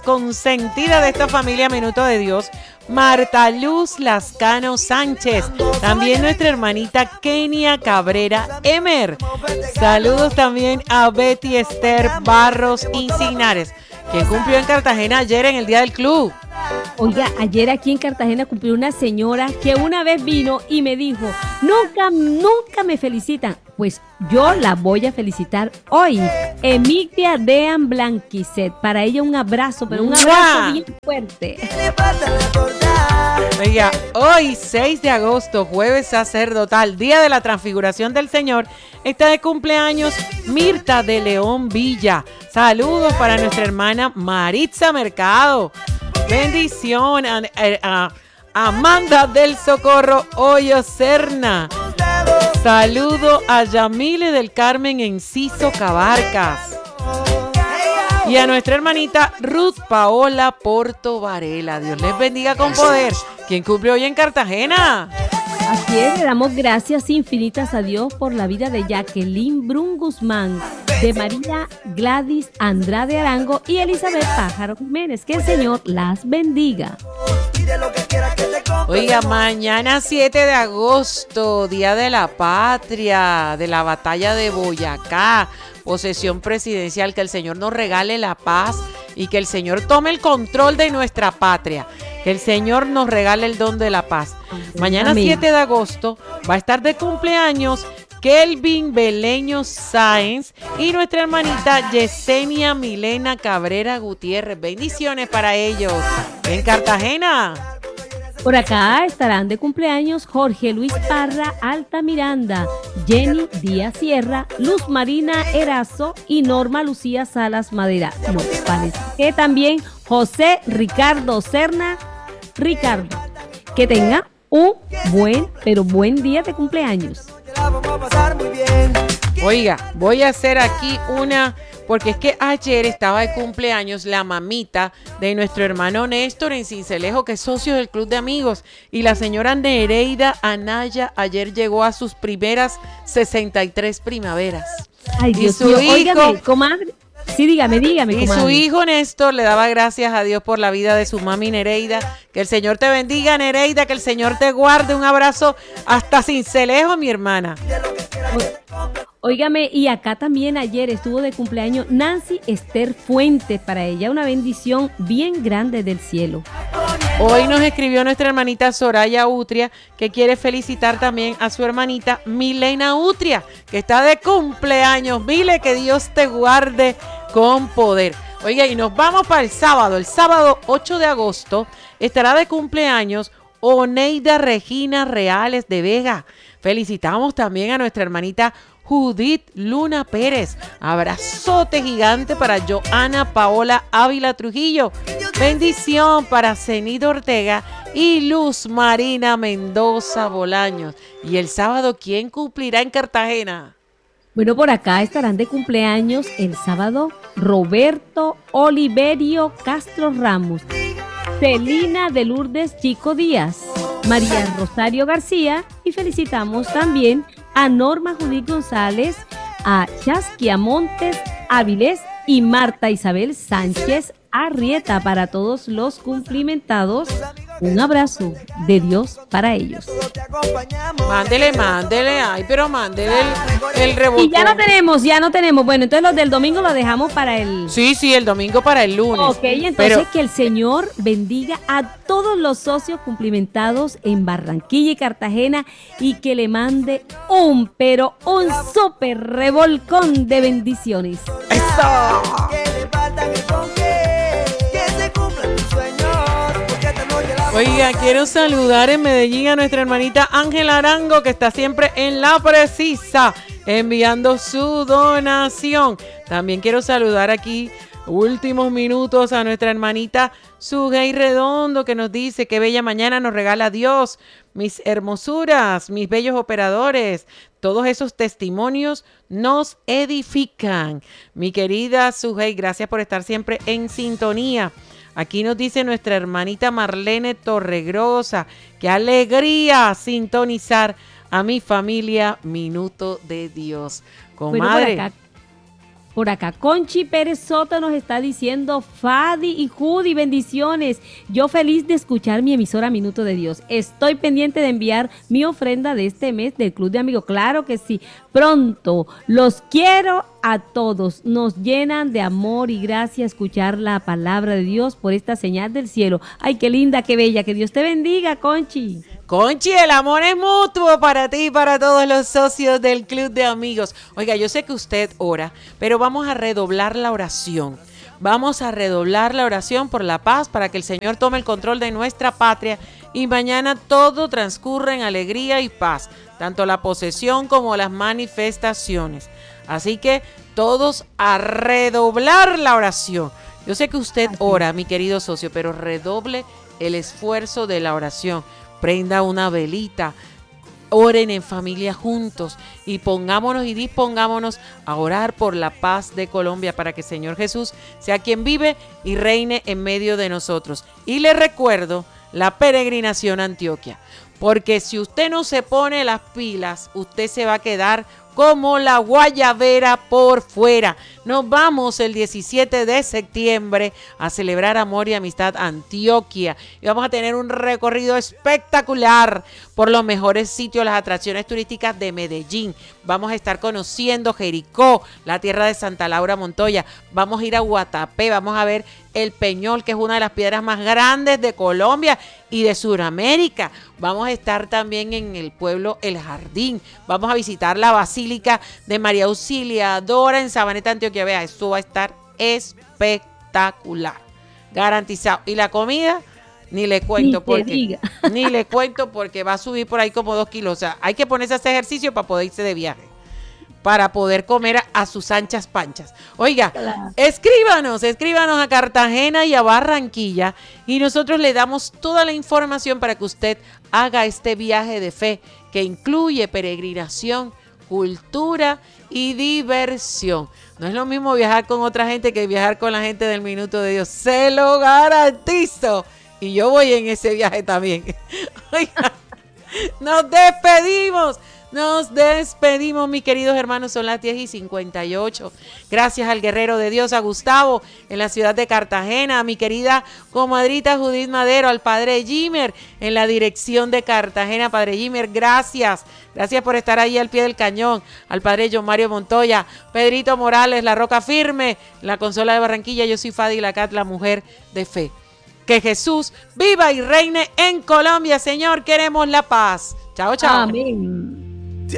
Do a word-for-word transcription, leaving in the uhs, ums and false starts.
consentida de esta familia Minuto de Dios, Marta Luz Lascano Sánchez. También nuestra hermanita Kenia Cabrera Emer. Saludos también a Betty Esther Barros Insignares, quien cumplió en Cartagena ayer en el Día del Club. Oiga, ayer aquí en Cartagena cumplió una señora que una vez vino y me dijo, nunca, nunca me felicitan. Pues yo la voy a felicitar hoy. Emilia Dean Blanquicet. Para ella un abrazo, pero un abrazo bien fuerte. Oiga, hoy seis de agosto, jueves sacerdotal, Día de la Transfiguración del Señor, está de cumpleaños Mirta de León Villa. Saludos para nuestra hermana Maritza Mercado. Bendición a, a, a Amanda del Socorro Hoyo Serna. Saludo a Yamile del Carmen Enciso Cabarcas. Y a nuestra hermanita Ruth Paola Porto Varela. Dios les bendiga con poder. ¿Quién cumple hoy en Cartagena? Así es, le damos gracias infinitas a Dios por la vida de Jacqueline Brun Guzmán, de María Gladys Andrade Arango y Elizabeth Pájaro Jiménez. Que el Señor las bendiga. Oiga, mañana siete de agosto, Día de la Patria, de la Batalla de Boyacá, posesión presidencial. Que el Señor nos regale la paz y que el Señor tome el control de nuestra patria. Que el Señor nos regale el don de la paz. Mañana siete de agosto va a estar de cumpleaños Kelvin Beleño Sáenz y nuestra hermanita Yesenia Milena Cabrera Gutiérrez. Bendiciones para ellos en Cartagena. Por acá estarán de cumpleaños Jorge Luis Parra Altamiranda, Jenny Díaz Sierra, Luz Marina Erazo y Norma Lucía Salas Madera. Nos parece que también José Ricardo Serna Ricardo. Que tenga un buen, pero buen día de cumpleaños. Oiga, voy a hacer aquí una, porque es que ayer estaba de cumpleaños la mamita de nuestro hermano Néstor en Cincelejo, que es socio del Club de Amigos, y la señora Nereida Anaya ayer llegó a sus primeras sesenta y tres primaveras. Ay, Dios mío, óigame, comadre. Sí, dígame, dígame, Y comadre. su hijo Néstor le daba gracias a Dios por la vida de su mami Nereida. Que el Señor te bendiga, Nereida, que el Señor te guarde. Un abrazo hasta Cincelejo, mi hermana. Óigame, y acá también ayer estuvo de cumpleaños Nancy Esther Fuentes. Para ella una bendición bien grande del cielo. Hoy nos escribió nuestra hermanita Soraya Utria, que quiere felicitar también a su hermanita Milena Utria, que está de cumpleaños. Mile, que Dios te guarde con poder. Oiga, y nos vamos para el sábado. El sábado ocho de agosto estará de cumpleaños Oneida Regina Reales de Vega. Felicitamos también a nuestra hermanita Judith Luna Pérez. Abrazote gigante para Joana Paola Ávila Trujillo. Bendición para Cenido Ortega y Luz Marina Mendoza Bolaños. Y el sábado, ¿quién cumplirá en Cartagena? Bueno, por acá estarán de cumpleaños el sábado Roberto Oliverio Castro Ramos, Celina de Lourdes Chico Díaz, María Rosario García, y felicitamos también a Norma Judith González, a Chasquia Montes Avilés y Marta Isabel Sánchez Arrieta. Para todos los cumplimentados, un abrazo de Dios para ellos. Mándele, mándele, ay, pero mándele el, el rebotón. Y ya no tenemos, ya no tenemos. Bueno, entonces los del domingo los dejamos para el... Sí, sí, el domingo para el lunes. Ok, entonces pero... que el Señor bendiga a todos los socios cumplimentados en Barranquilla y Cartagena y que le mande un, pero un súper revolcón de bendiciones. ¡Eso! Oiga, quiero saludar en Medellín a nuestra hermanita Ángela Arango, que está siempre en la precisa, enviando su donación. También quiero saludar aquí, últimos minutos, a nuestra hermanita Sugey Redondo, que nos dice: qué bella mañana nos regala Dios, mis hermosuras, mis bellos operadores. Todos esos testimonios nos edifican. Mi querida Sugey, gracias por estar siempre en sintonía. Aquí nos dice nuestra hermanita Marlene Torregrosa: qué alegría sintonizar a mi familia Minuto de Dios. Comadre. Bueno, por acá, Por acá, Conchi Pérez Soto nos está diciendo, Fadi y Judy, bendiciones. Yo feliz de escuchar mi emisora Minuto de Dios. Estoy pendiente de enviar mi ofrenda de este mes del Club de Amigos. Claro que sí. Pronto. Los quiero a todos. Nos llenan de amor y gracia escuchar la palabra de Dios por esta señal del cielo. Ay, qué linda, qué bella. Que Dios te bendiga, Conchi. Conchi, el amor es mutuo para ti y para todos los socios del Club de Amigos. Oiga, yo sé que usted ora, pero vamos a redoblar la oración. Vamos a redoblar la oración por la paz para que el Señor tome el control de nuestra patria y mañana todo transcurra en alegría y paz, tanto la posesión como las manifestaciones. Así que todos a redoblar la oración. Yo sé que usted ora, mi querido socio, pero redoble el esfuerzo de la oración. Prenda una velita, oren en familia juntos y pongámonos y dispongámonos a orar por la paz de Colombia para que el Señor Jesús sea quien vive y reine en medio de nosotros. Y le recuerdo la peregrinación a Antioquia, porque si usted no se pone las pilas, usted se va a quedar como la guayabera por fuera. Nos vamos el diecisiete de septiembre a celebrar Amor y Amistad Antioquia y vamos a tener un recorrido espectacular por los mejores sitios, las atracciones turísticas de Medellín. Vamos a estar conociendo Jericó, la tierra de Santa Laura Montoya. Vamos a ir a Guatapé, vamos a ver el Peñol, que es una de las piedras más grandes de Colombia y de Sudamérica. Vamos a estar también en el pueblo El Jardín. Vamos a visitar la Basílica de María Auxiliadora en Sabaneta, Antioquia. Vea, esto va a estar espectacular, garantizado. Y la comida, ni le cuento, porque ni le cuento porque va a subir por ahí como dos kilos. O sea, hay que ponerse a hacer ejercicio para poder irse de viaje, para poder comer a, a sus anchas panchas. Oiga, claro. escríbanos, escríbanos a Cartagena y a Barranquilla y nosotros le damos toda la información para que usted haga este viaje de fe que incluye peregrinación, cultura y diversión. No es lo mismo viajar con otra gente que viajar con la gente del Minuto de Dios. Se lo garantizo. Y yo voy en ese viaje también. Oiga, nos despedimos. Nos despedimos, mis queridos hermanos, son las diez y cincuenta y ocho. Gracias al guerrero de Dios, a Gustavo, en la ciudad de Cartagena, a mi querida comadrita Judith Madero, al padre Jimmer, en la dirección de Cartagena. Padre Jimmer, gracias. Gracias por estar ahí al pie del cañón. Al padre John Mario Montoya, Pedrito Morales, la roca firme, la consola de Barranquilla. Yo soy Fadi Lacat, la mujer de fe. Que Jesús viva y reine en Colombia, Señor. Queremos la paz. Chao, chao. Amén.